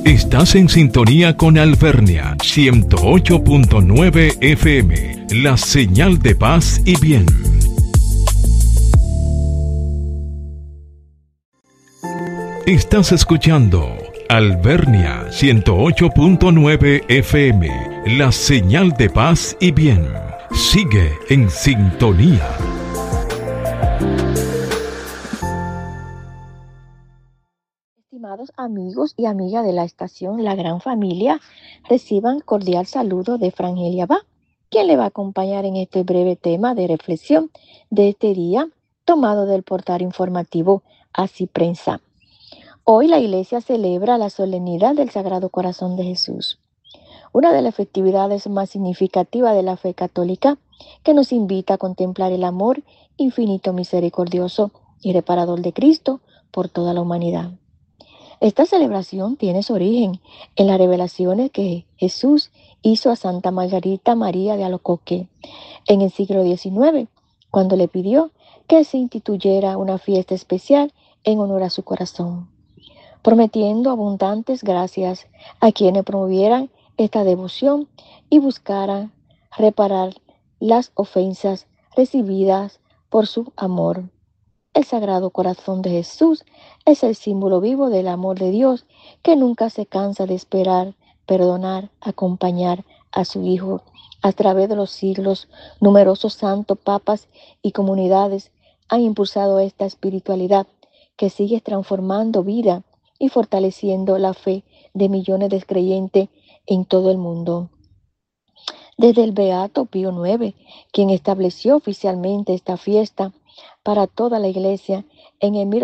Estás en sintonía con Alvernia 108.9 FM, la señal de paz y bien. Estás escuchando Alvernia 108.9 FM, la señal de paz y bien. Sigue en sintonía. Estimados amigos y amigas de la estación La Gran Familia, reciban cordial saludo de Frangelia Abad, quien le va a acompañar en este breve tema de reflexión de este día, tomado del portal informativo Así Prensa. Hoy la Iglesia celebra la solemnidad del Sagrado Corazón de Jesús, una de las festividades más significativas de la fe católica, que nos invita a contemplar el amor infinito, misericordioso y reparador de Cristo por toda la humanidad. Esta celebración tiene su origen en las revelaciones que Jesús hizo a Santa Margarita María de Alacoque en el siglo XIX, cuando le pidió que se instituyera una fiesta especial en honor a su corazón, prometiendo abundantes gracias a quienes promovieran esta devoción y buscaran reparar las ofensas recibidas por su amor. El Sagrado Corazón de Jesús es el símbolo vivo del amor de Dios, que nunca se cansa de esperar, perdonar, acompañar a su Hijo. A través de los siglos, numerosos santos, papas y comunidades han impulsado esta espiritualidad que sigue transformando vida y fortaleciendo la fe de millones de creyentes en todo el mundo. Desde el Beato Pío IX, quien estableció oficialmente esta fiesta para toda la Iglesia en el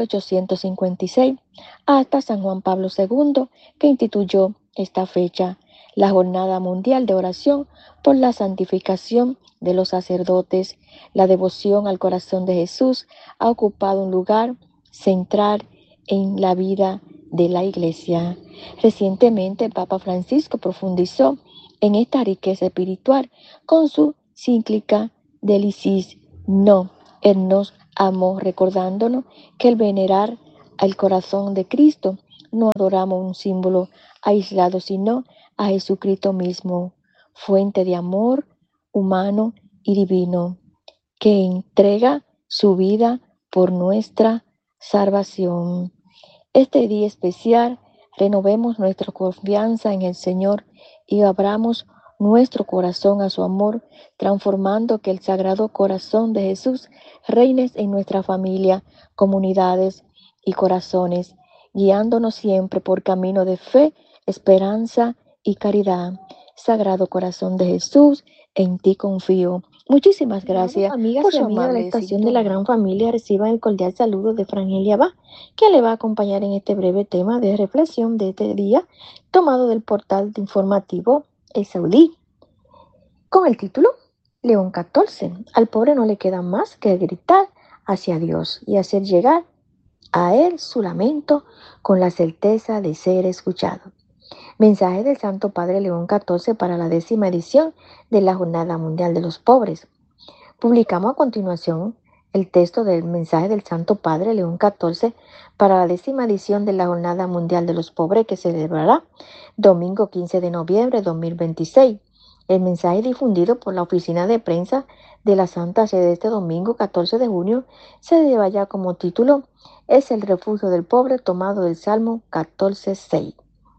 1856, hasta San Juan Pablo II, que instituyó esta fecha, la Jornada Mundial de Oración por la santificación de los sacerdotes. La devoción al corazón de Jesús ha ocupado un lugar central en la vida de la Iglesia. Recientemente, el Papa Francisco profundizó en esta riqueza espiritual con su encíclica Delicis No, Él nos amó, recordándonos que al venerar al corazón de Cristo no adoramos un símbolo aislado, sino a Jesucristo mismo, fuente de amor humano y divino, que entrega su vida por nuestra salvación. Este día especial, renovemos nuestra confianza en el Señor y abramos nuestro corazón a su amor, transformando que el Sagrado Corazón de Jesús reine en nuestra familia, comunidades y corazones, guiándonos siempre por camino de fe, esperanza y caridad. Sagrado Corazón de Jesús, en ti confío. Muchísimas gracias, amigas y amigas de la estación de La Gran Familia. Reciban el cordial saludo de Frangelia Abad, que le va a acompañar en este breve tema de reflexión de este día, tomado del portal informativo El Saudí, con el título León XIV. Al pobre no le queda más que gritar hacia Dios y hacer llegar a él su lamento con la certeza de ser escuchado. Mensaje del Santo Padre León XIV para la 10ª edición de la Jornada Mundial de los Pobres. Publicamos a continuación el texto del mensaje del Santo Padre León XIV para la 10ª edición de la Jornada Mundial de los Pobres, que se celebrará domingo 15 de noviembre de 2026. El mensaje difundido por la Oficina de Prensa de la Santa Sede este domingo 14 de junio se lleva ya como título Es el refugio del pobre, tomado del Salmo 14:6.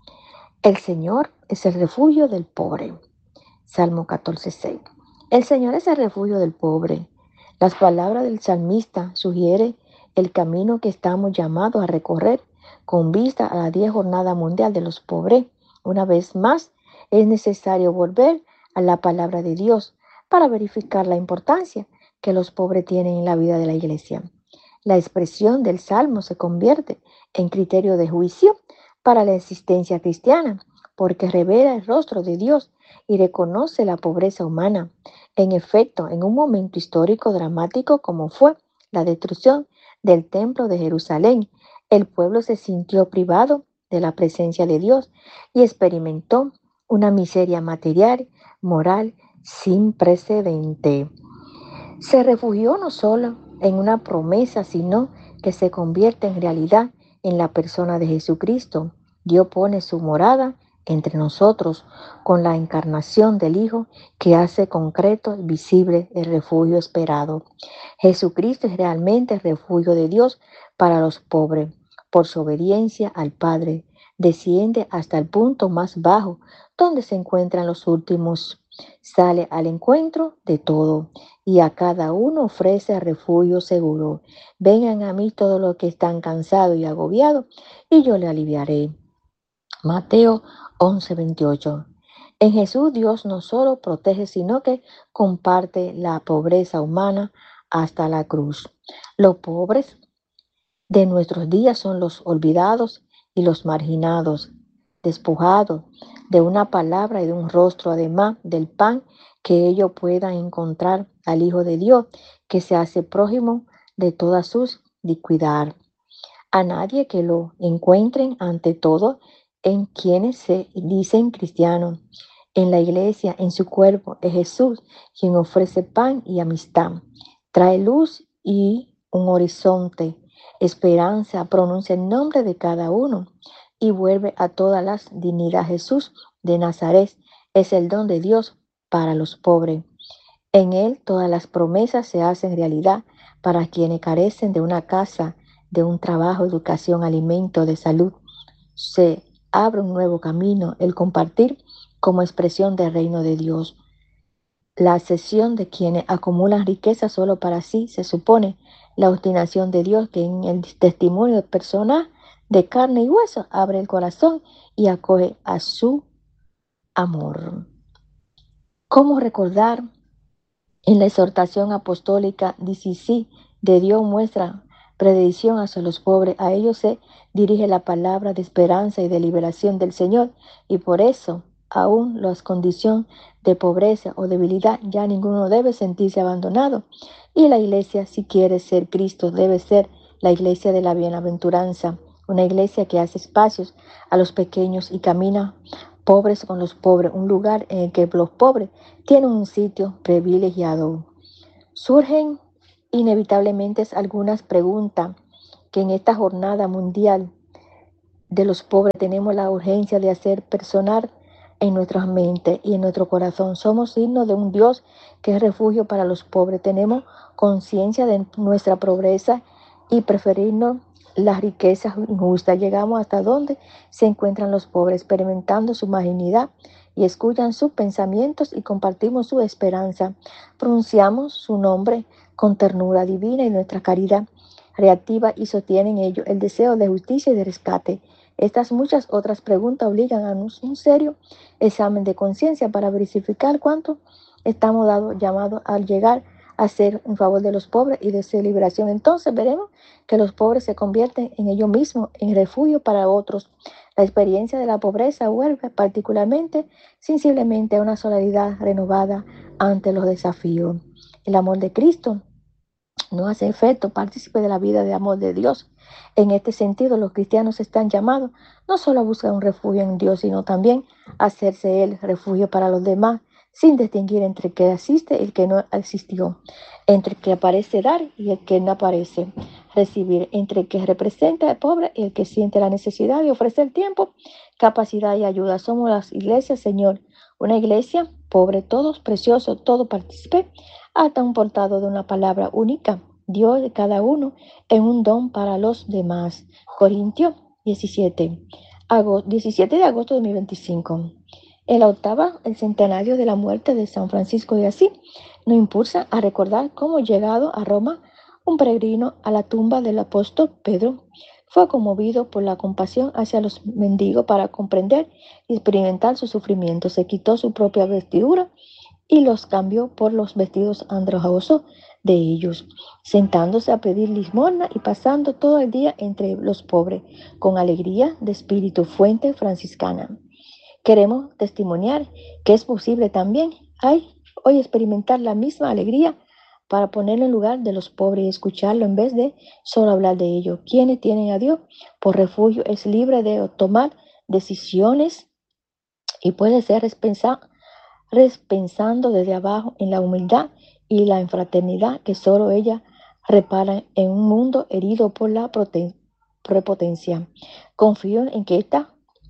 El Señor es el refugio del pobre. Salmo 14:6. El Señor es el refugio del pobre. Las palabras del salmista sugieren el camino que estamos llamados a recorrer con vista a la 10 Jornada Mundial de los Pobres. Una vez más, es necesario volver a la palabra de Dios para verificar la importancia que los pobres tienen en la vida de la Iglesia. La expresión del Salmo se convierte en criterio de juicio para la existencia cristiana, porque revela el rostro de Dios y reconoce la pobreza humana. En efecto, en un momento histórico dramático como fue la destrucción del Templo de Jerusalén, el pueblo se sintió privado de la presencia de Dios y experimentó una miseria material, moral, sin precedente. Se refugió no solo en una promesa, sino que se convierte en realidad en la persona de Jesucristo. Dios pone su morada entre nosotros con la encarnación del Hijo que hace concreto y visible el refugio esperado. Jesucristo es realmente el refugio de Dios para los pobres. Por su obediencia al Padre, desciende hasta el punto más bajo donde se encuentran los últimos. Sale al encuentro de todo y a cada uno ofrece refugio seguro. Vengan a mí todos los que están cansados y agobiados y yo le aliviaré. Mateo 11:28. En Jesús Dios no solo protege, sino que comparte la pobreza humana hasta la cruz. Los pobres de nuestros días son los olvidados y los marginados, despojados de una palabra y de un rostro, además del pan que ellos puedan encontrar al Hijo de Dios, que se hace prójimo de todas sus descuidar. A nadie que lo encuentren ante todo en quienes se dicen cristianos. En la iglesia, en su cuerpo, es Jesús quien ofrece pan y amistad. Trae luz y un horizonte, esperanza, pronuncia el nombre de cada uno y vuelve a todas las dignidades. Jesús de Nazaret es el don de Dios para los pobres. En Él todas las promesas se hacen realidad para quienes carecen de una casa, de un trabajo, educación, alimento, de salud. Se abre un nuevo camino, el compartir como expresión del reino de Dios. La cesión de quienes acumulan riqueza solo para sí, se supone la obstinación de Dios que en el testimonio personal de carne y hueso abre el corazón y acoge a su amor. ¿Cómo recordar? En la exhortación apostólica dice sí, de Dios muestra predilección hacia los pobres. A ellos se dirige la palabra de esperanza y de liberación del Señor. Y por eso, aún las condiciones de pobreza o debilidad, ya ninguno debe sentirse abandonado. Y la iglesia, si quiere ser Cristo, debe ser la iglesia de la bienaventuranza. Una iglesia que hace espacios a los pequeños y camina pobres con los pobres, un lugar en el que los pobres tienen un sitio privilegiado. Surgen inevitablemente algunas preguntas que en esta jornada mundial de los pobres tenemos la urgencia de hacer personal en nuestras mentes y en nuestro corazón. Somos signos de un Dios que es refugio para los pobres. Tenemos conciencia de nuestra pobreza y preferirnos las riquezas injustas. Llegamos hasta donde se encuentran los pobres, experimentando su marginalidad y escuchan sus pensamientos y compartimos su esperanza. Pronunciamos su nombre con ternura divina y nuestra caridad reactiva y sostiene en ello el deseo de justicia y de rescate. Estas muchas otras preguntas obligan a un serio examen de conciencia para verificar cuánto estamos llamados a llegar a ser en favor de los pobres y de su liberación. Entonces veremos que los pobres se convierten en ellos mismos en refugio para otros. La experiencia de la pobreza vuelve particularmente sensiblemente a una solidaridad renovada ante los desafíos. El amor de Cristo no hace efecto, partícipe de la vida de amor de Dios. En este sentido, los cristianos están llamados no solo a buscar un refugio en Dios, sino también a hacerse Él refugio para los demás, sin distinguir entre el que asiste y el que no asistió, entre el que aparece dar y el que no aparece recibir, entre el que representa al pobre y el que siente la necesidad de ofrecer tiempo, capacidad y ayuda. Somos las iglesias, Señor, una iglesia pobre, todos preciosos, todo partícipe, hasta un portado de una palabra única. Dios de cada uno en un don para los demás. Corintios 17, 17 de agosto de 2025. En la octava, el centenario de la muerte de San Francisco de Asís nos impulsa a recordar cómo llegado a Roma, un peregrino a la tumba del apóstol Pedro fue conmovido por la compasión hacia los mendigos para comprender y experimentar su sufrimiento. Se quitó su propia vestidura y los cambió por los vestidos andrajosos de ellos, sentándose a pedir limosna y pasando todo el día entre los pobres, con alegría de espíritu, fuente franciscana. Queremos testimoniar que es posible también hoy experimentar la misma alegría para ponerlo en lugar de los pobres y escucharlo en vez de solo hablar de ello. Quienes tienen a Dios por refugio es libre de tomar decisiones y puede ser pensando desde abajo en la humildad y la fraternidad que solo ella repara en un mundo herido por la prepotencia. Confío en que esta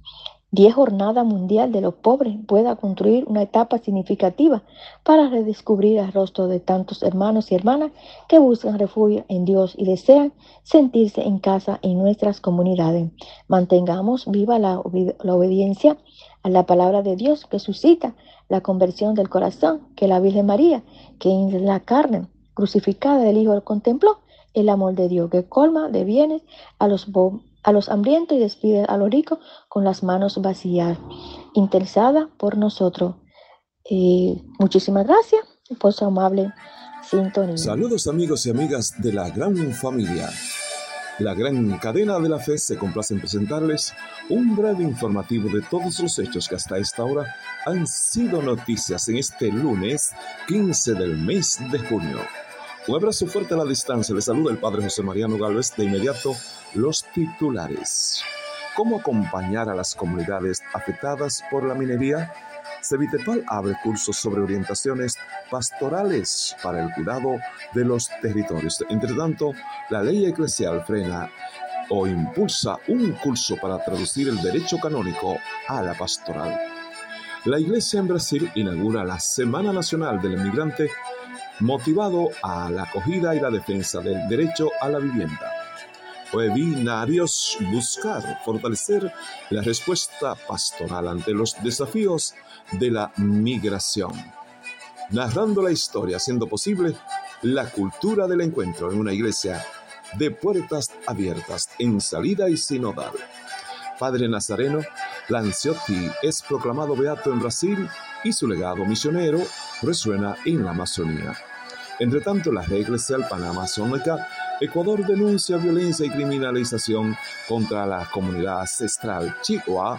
10 Jornada Mundial de los Pobres pueda construir una etapa significativa para redescubrir el rostro de tantos hermanos y hermanas que buscan refugio en Dios y desean sentirse en casa en nuestras comunidades. Mantengamos viva la obediencia a la palabra de Dios que suscita la conversión del corazón, que la Virgen María, que en la carne crucificada del Hijo contempló el amor de Dios, que colma de bienes a los hambrientos y despide a los ricos con las manos vacías. Interesada por nosotros. Muchísimas gracias por su amable sintonía. Saludos amigos y amigas de la gran familia. La gran cadena de la fe se complace en presentarles un breve informativo de todos los hechos que hasta esta hora han sido noticias en este lunes 15 del mes de junio. Un abrazo fuerte a la distancia. Les saluda el Padre José Mariano Gálvez. De inmediato, los titulares. ¿Cómo acompañar a las comunidades afectadas por la minería? Cevitepal abre cursos sobre orientaciones pastorales para el cuidado de los territorios. Entre tanto, la ley eclesial frena o impulsa un curso para traducir el derecho canónico a la pastoral. La Iglesia en Brasil inaugura la Semana Nacional del Inmigrante, motivado a la acogida y la defensa del derecho a la vivienda. Webinarios buscar fortalecer la respuesta pastoral ante los desafíos de la migración. Narrando la historia, haciendo posible la cultura del encuentro en una iglesia de puertas abiertas en salida y sinodal. Padre Nazareno Lanciotti es proclamado beato en Brasil y su legado misionero resuena en la Amazonía. Entre tanto, la red eclesial panamazónica, Ecuador denuncia violencia y criminalización contra la comunidad ancestral Chihuahua,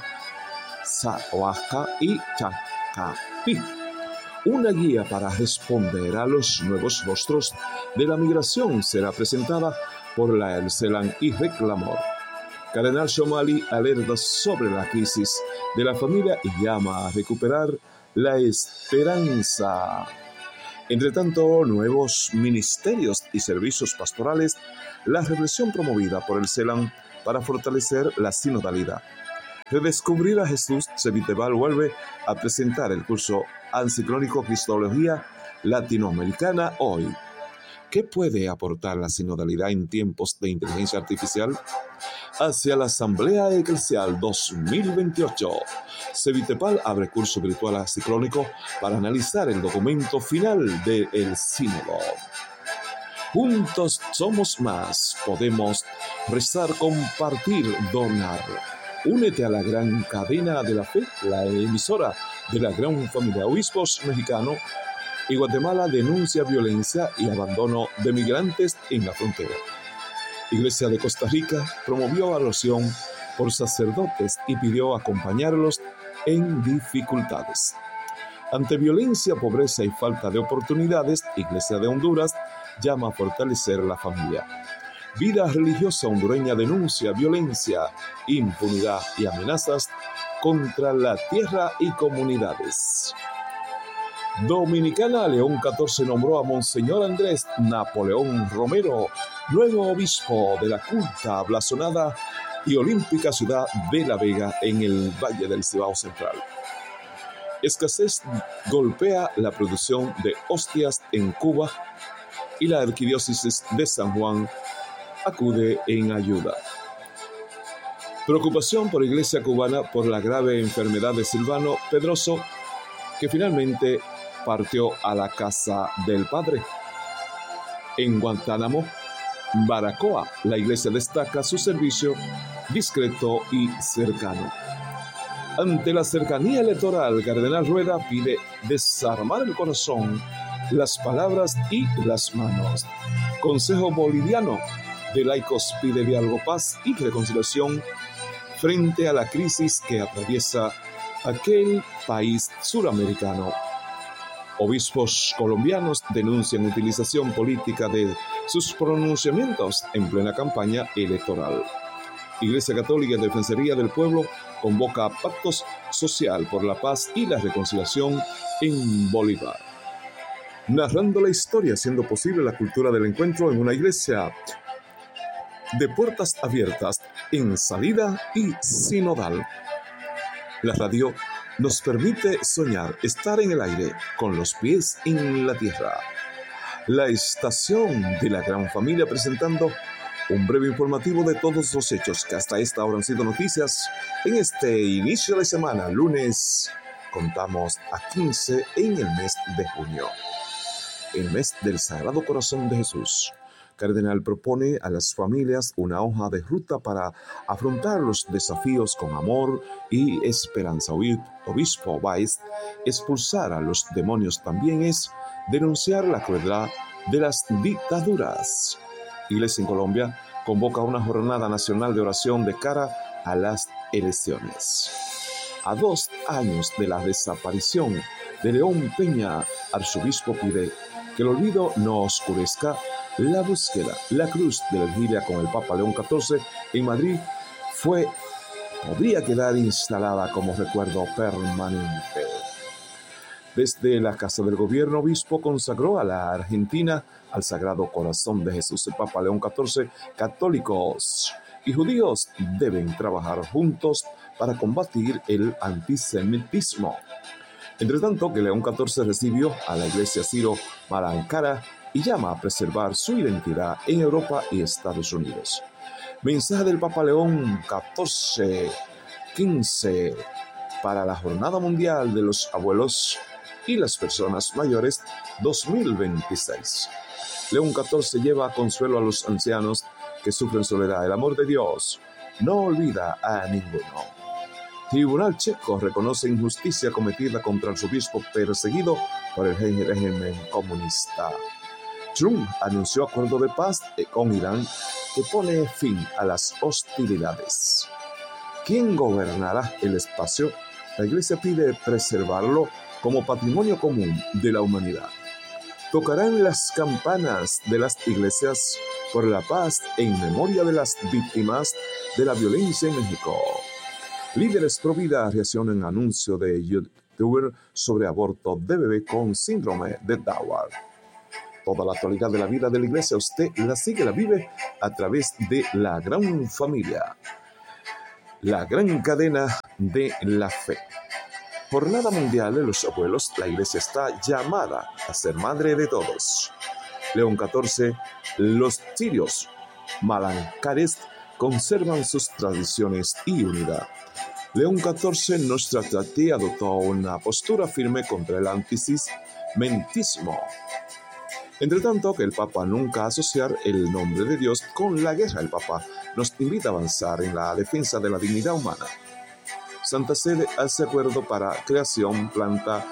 Sahuaca y Chacapi. Una guía para responder a los nuevos rostros de la migración será presentada por la El Celan y Reclamor. Cardenal Shomali alerta sobre la crisis de la familia y llama a recuperar la esperanza. Entre tanto, nuevos ministerios y servicios pastorales, la reflexión promovida por el CELAM para fortalecer la sinodalidad. Redescubrir a Jesús, Cevitepal vuelve a presentar el curso Enciclónico Cristología Latinoamericana hoy. ¿Qué puede aportar la sinodalidad en tiempos de inteligencia artificial? Hacia la Asamblea Eclesial 2028, Cevitepal abre curso virtual enciclónico para analizar el documento final del sínodo. Juntos somos más, podemos rezar, compartir, donar. Únete a la gran cadena de la fe, la emisora de la gran familia Obispos Mexicanos, y Guatemala denuncia violencia y abandono de migrantes en la frontera. Iglesia de Costa Rica promovió oración por sacerdotes y pidió acompañarlos en dificultades. Ante violencia, pobreza y falta de oportunidades, Iglesia de Honduras llama a fortalecer la familia. Vida religiosa hondureña denuncia violencia, impunidad y amenazas contra la tierra y comunidades. Dominicana León XIV nombró a Monseñor Andrés Napoleón Romero nuevo obispo de la culta, blasonada y olímpica ciudad de La Vega en el Valle del Cibao Central. Escasez golpea la producción de hostias en Cuba y la arquidiócesis de San Juan acude en ayuda. Preocupación por Iglesia cubana por la grave enfermedad de Silvano Pedroso, que finalmente partió a la casa del Padre. En Guantánamo, Baracoa, la Iglesia destaca su servicio discreto y cercano. Ante la cercanía electoral, Cardenal Rueda pide desarmar el corazón, las palabras y las manos. Consejo Boliviano de Laicos pide diálogo, paz y reconciliación frente a la crisis que atraviesa aquel país suramericano. Obispos colombianos denuncian utilización política de sus pronunciamientos en plena campaña electoral. Iglesia Católica y Defensoría del Pueblo convoca a pactos social por la paz y la reconciliación en Bolívar. Narrando la historia, haciendo posible la cultura del encuentro en una iglesia de puertas abiertas en salida y sinodal. La radio nos permite soñar, estar en el aire, con los pies en la tierra. La estación de la gran familia presentando un breve informativo de todos los hechos que hasta esta hora han sido noticias. En este inicio de semana, lunes, contamos a 15 en el mes de junio, el mes del Sagrado Corazón de Jesús. Cardenal propone a las familias una hoja de ruta para afrontar los desafíos con amor y esperanza. Obispo Báez, expulsar a los demonios también es denunciar la crueldad de las dictaduras. Iglesia en Colombia convoca una jornada nacional de oración de cara a las elecciones. A 2 años de la desaparición de León Peña, arzobispo pide que el olvido no oscurezca la búsqueda. La cruz de la vigilia con el Papa León XIV en Madrid podría quedar instalada como recuerdo permanente. Desde la Casa del Gobierno, obispo consagró a la Argentina al Sagrado Corazón de Jesús. El Papa León XIV, católicos y judíos deben trabajar juntos para combatir el antisemitismo. Entre tanto, que León XIV recibió a la iglesia Siro-Malankara y llama a preservar su identidad en Europa y Estados Unidos. Mensaje del Papa León XIV, 15, para la Jornada Mundial de los Abuelos y las Personas Mayores 2026. León XIV lleva consuelo a los ancianos que sufren soledad. El amor de Dios no olvida a ninguno. Tribunal checo reconoce injusticia cometida contra el arzobispo perseguido por el régimen comunista. Trump anunció acuerdo de paz con Irán que pone fin a las hostilidades. ¿Quién gobernará el espacio? La Iglesia pide preservarlo como patrimonio común de la humanidad. Tocarán las campanas de las iglesias por la paz en memoria de las víctimas de la violencia en México. Líderes pro vida reaccionan a anuncio de youtuber sobre aborto de bebé con síndrome de Down. Toda la actualidad de la vida de la iglesia usted la sigue, la vive a través de la gran familia, la gran cadena de la fe. Jornada Mundial de los Abuelos, la iglesia está llamada a ser madre de todos. León XIV, los sirios malancares conservan sus tradiciones y unidad. León XIV, nos trata y adoptó una postura firme contra el antisemitismo. Entre tanto, que el Papa nunca asociar el nombre de Dios con la guerra. El Papa nos invita a avanzar en la defensa de la dignidad humana. Santa Sede hace acuerdo para creación planta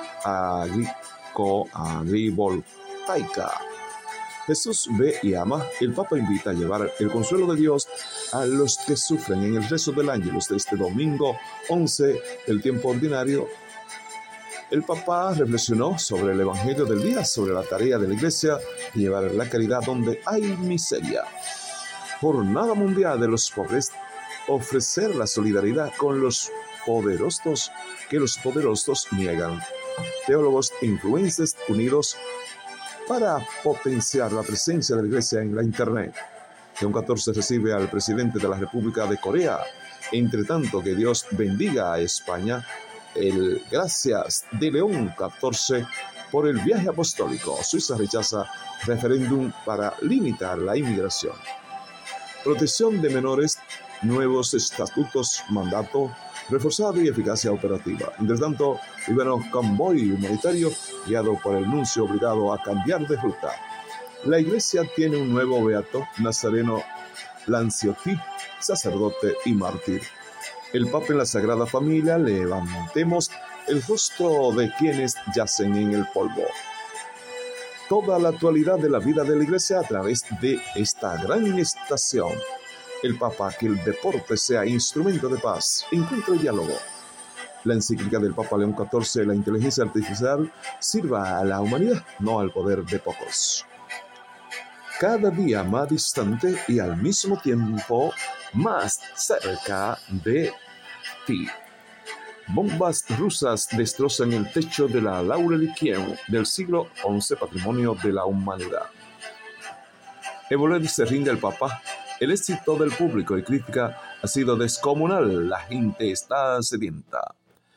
agrivoltaica. Jesús ve y ama. El Papa invita a llevar el consuelo de Dios a los que sufren en el rezo del Ángelus de este domingo 11 del tiempo ordinario. El Papa reflexionó sobre el Evangelio del día, sobre la tarea de la Iglesia de llevar la caridad donde hay miseria. Jornada Mundial de los Pobres, ofrecer la solidaridad con los poderosos que los poderosos niegan. Teólogos e influencers unidos para potenciar la presencia de la Iglesia en la Internet. León XIV recibe al presidente de la República de Corea. Entre tanto, que Dios bendiga a España. El gracias de León XIV por el viaje apostólico. Suiza rechaza referéndum para limitar la inmigración. Protección de menores, nuevos estatutos, mandato reforzado y eficacia operativa. Entre tanto, libera convoy humanitario guiado por el nuncio obligado a cambiar de ruta. La iglesia tiene un nuevo beato, Nazareno Lanciotti, sacerdote y mártir. El Papa en la Sagrada Familia, levantemos el rostro de quienes yacen en el polvo. Toda la actualidad de la vida de la Iglesia a través de esta gran estación. El Papa, que el deporte sea instrumento de paz, encuentro y diálogo. La encíclica del Papa León XIV, la inteligencia artificial, sirva a la humanidad, no al poder de pocos. Cada día más distante y al mismo tiempo más cerca de ti. Bombas rusas destrozan el techo de la Laurel Kiev del siglo XI, patrimonio de la humanidad. Evoler se rinde al Papa. El éxito del público y crítica ha sido descomunal. La gente está sedienta.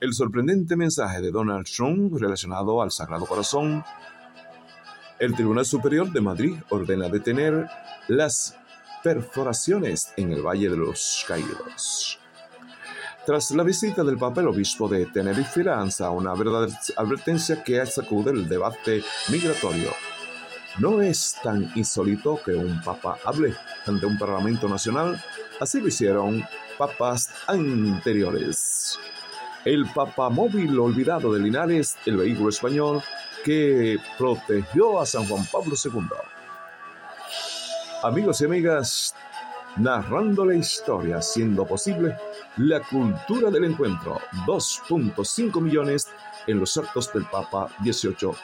el sorprendente mensaje de Donald Trump relacionado al Sagrado Corazón. El Tribunal Superior de Madrid ordena detener las perforaciones en el Valle de los Caídos. Tras la visita del Papa, el obispo de Tenerife lanza una verdadera advertencia que sacude el debate migratorio. No es tan insólito que un papa hable ante un parlamento nacional, así lo hicieron papas anteriores. El papamóvil olvidado de Linares, el vehículo español que protegió a San Juan Pablo II. Amigos y amigas, narrando la historia, siendo posible la cultura del encuentro. 2.5 millones en los actos del Papa, 8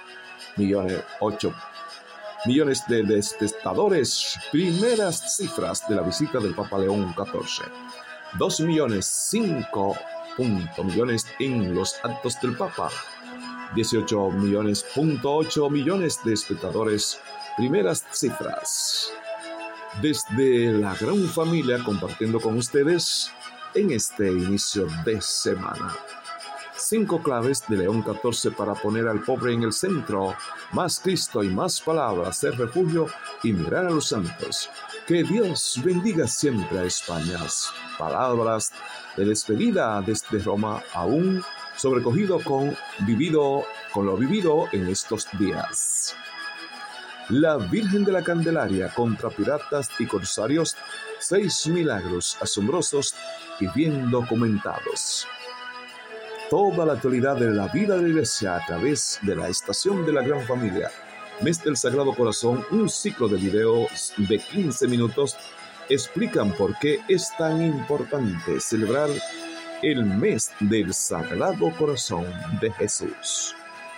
millones de espectadores. Primeras cifras de la visita del Papa León XIV. 2 millones, 5 millones en los actos del Papa. 18 millones, 8 millones de espectadores. Primeras cifras. Desde la gran familia compartiendo con ustedes en este inicio de semana. 5 claves de León XIV para poner al pobre en el centro. Más Cristo y más palabras, ser refugio y mirar a los santos. Que Dios bendiga siempre a España. Palabras de despedida desde Roma, aún sobrecogido con lo vivido en estos días. La Virgen de la Candelaria contra piratas y corsarios, 6 milagros asombrosos y bien documentados. Toda la actualidad de la vida de la Iglesia a través de la estación de la Gran Familia. Mes del Sagrado Corazón, un ciclo de videos de 15 minutos explican por qué es tan importante celebrar el mes del Sagrado Corazón de Jesús.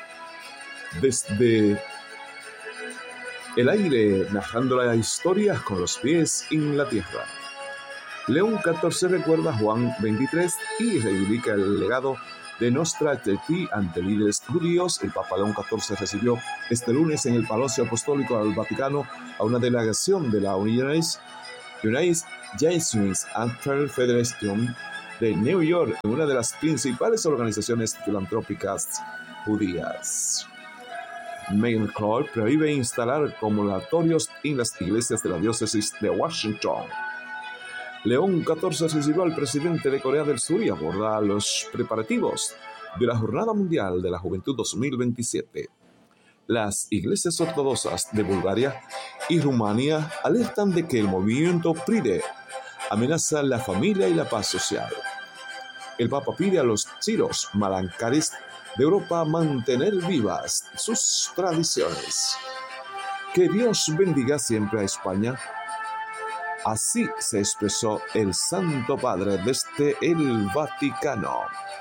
Desde el aire, narrando la historia con los pies en la tierra. León XIV recuerda a Juan XXIII y reivindica el legado de Nostra Aeterni ante líderes judíos. El Papa León XIV recibió este lunes en el Palacio Apostólico al Vaticano a una delegación de la United Jesuit After Federation de New York, una de las principales organizaciones filantrópicas judías. Mayor Call prohíbe instalar acumulatorios en las iglesias de la diócesis de Washington. León XIV recibió al presidente de Corea del Sur y aborda los preparativos de la Jornada Mundial de la Juventud 2027. Las iglesias ortodoxas de Bulgaria y Rumanía alertan de que el movimiento PRIDE amenaza la familia y la paz social. El Papa pide a los chiros malancares de Europa mantener vivas sus tradiciones. Que Dios bendiga siempre a España. Así se expresó el Santo Padre desde el Vaticano.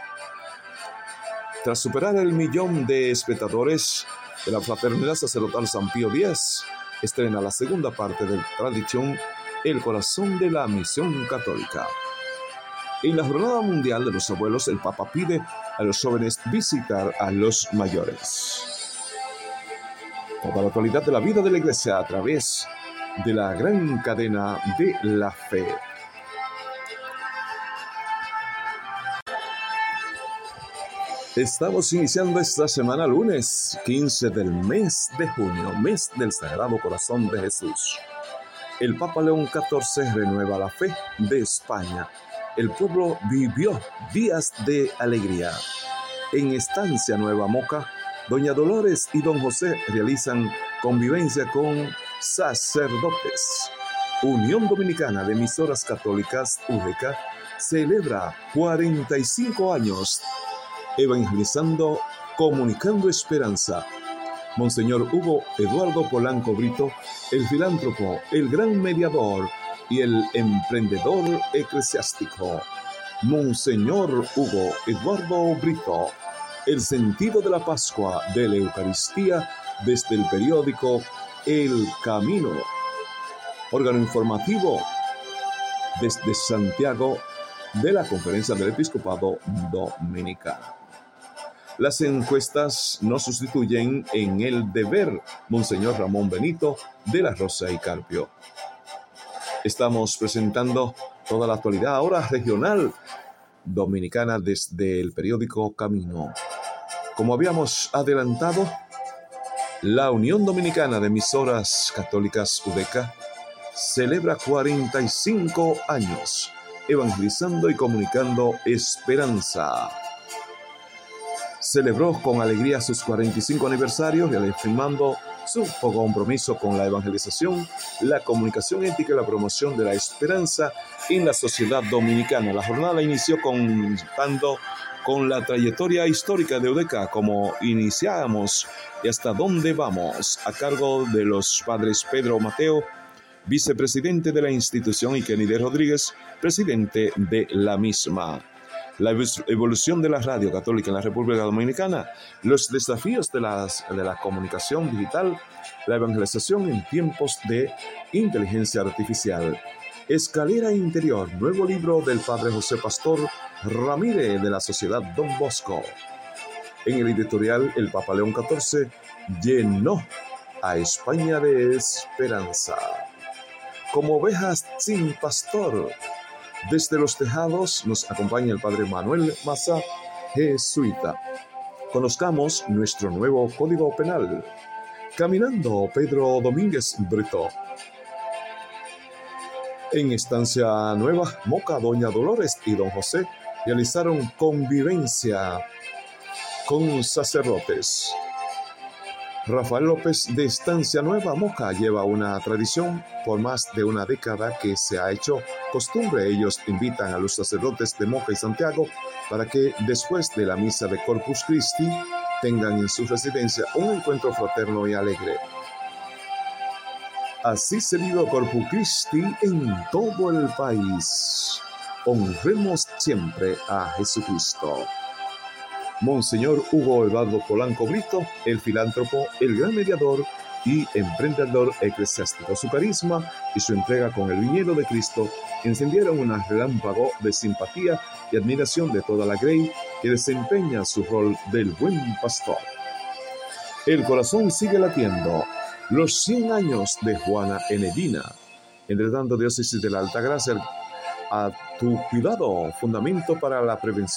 Tras superar el 1.000.000 de espectadores de la Fraternidad Sacerdotal San Pío X, estrena la segunda parte de la tradición El Corazón de la Misión Católica. En la Jornada Mundial de los Abuelos, el Papa pide a los jóvenes visitar a los mayores. Toda la actualidad de la vida de la Iglesia a través de la gran cadena de la fe. Estamos iniciando esta semana lunes 15 del mes de junio, mes del Sagrado Corazón de Jesús. El Papa León XIV renueva la fe de España. El pueblo vivió días de alegría. En Estancia Nueva Moca, Doña Dolores y Don José realizan convivencia con sacerdotes. Unión Dominicana de Emisoras Católicas, UGECA, celebra 45 años evangelizando, comunicando esperanza. Monseñor Hugo Eduardo Polanco Brito, el filántropo, el gran mediador y el emprendedor eclesiástico. Monseñor Hugo Eduardo Brito, el sentido de la Pascua de la Eucaristía desde el periódico El Camino. Órgano informativo desde Santiago de la Conferencia del Episcopado Dominicano. Las encuestas no sustituyen en el deber. Monseñor Ramón Benito de la Rosa y Carpio. Estamos presentando toda la actualidad ahora regional Dominicana desde el periódico Camino. Como habíamos adelantado, la Unión Dominicana de Emisoras Católicas UDECA celebra 45 años evangelizando y comunicando esperanza. Celebró con alegría sus 45 aniversarios, reafirmando su compromiso con la evangelización, la comunicación ética y la promoción de la esperanza en la sociedad dominicana. La jornada inició contando con la trayectoria histórica de UDECA, como iniciamos y hasta dónde vamos, a cargo de los padres Pedro Mateo, vicepresidente de la institución, y Kennedy Rodríguez, presidente de la misma. La evolución de la radio católica en la República Dominicana, los desafíos de la comunicación digital, la evangelización en tiempos de inteligencia artificial. Escalera Interior, nuevo libro del padre José Pastor Ramírez de la Sociedad Don Bosco. En el editorial, el Papa León XIV llenó a España de esperanza. Como ovejas sin pastor, desde los tejados nos acompaña el padre Manuel Maza, jesuita. Conozcamos nuestro nuevo Código Penal. Caminando Pedro Domínguez Brito. En Estancia Nueva, Moca, doña Dolores y don José realizaron convivencia con sacerdotes. Rafael López de Estancia Nueva, Moca, lleva una tradición por más de una década que se ha hecho costumbre. Ellos invitan a los sacerdotes de Moca y Santiago para que después de la misa de Corpus Christi tengan en su residencia un encuentro fraterno y alegre. Así se vive Corpus Christi en todo el país. Honremos siempre a Jesucristo. Monseñor Hugo Eduardo Polanco Brito, el filántropo, el gran mediador y emprendedor eclesiástico. Su carisma y su entrega con el viñedo de Cristo encendieron un relámpago de simpatía y admiración de toda la grey que desempeña su rol del buen pastor. El corazón sigue latiendo. Los 100 años de Juana Enedina, Enredando Diócesis de la Altagracia, a tu cuidado, fundamento para la prevención